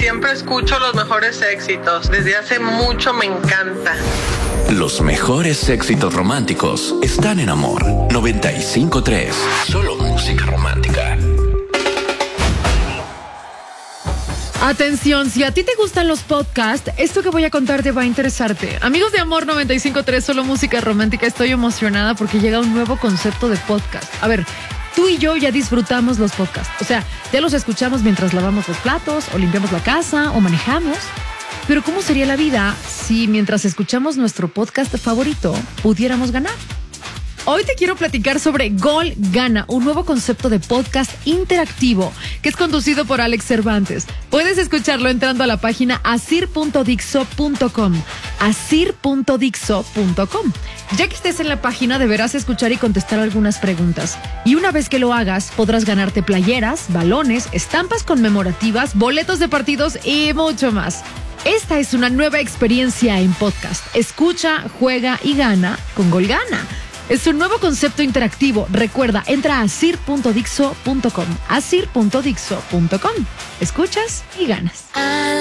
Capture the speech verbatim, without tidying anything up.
siempre escucho los mejores éxitos. Desde hace mucho me encanta. Los mejores éxitos románticos están en Amor noventa y cinco punto tres. Solo música romántica. Atención, si a ti te gustan los podcasts, esto que voy a contarte va a interesarte. Amigos de Amor noventa y cinco punto tres, solo música romántica, estoy emocionada porque llega un nuevo concepto de podcast. A ver, tú y yo ya disfrutamos los podcasts. O sea, ya los escuchamos mientras lavamos los platos, o limpiamos la casa, o manejamos. Pero ¿cómo sería la vida si mientras escuchamos nuestro podcast favorito pudiéramos ganar? Hoy te quiero platicar sobre Gol Gana, un nuevo concepto de podcast interactivo que es conducido por Alex Cervantes. Puedes escucharlo entrando a la página asir punto dixo punto com, asir punto dixo punto com. Ya que estés en la página, deberás escuchar y contestar algunas preguntas. Y una vez que lo hagas, podrás ganarte playeras, balones, estampas conmemorativas, boletos de partidos y mucho más. Esta es una nueva experiencia en podcast. Escucha, juega y gana con Gol Gana. Es un nuevo concepto interactivo. Recuerda, entra a asir punto dixo punto com, asir punto dixo punto com. Escuchas y ganas.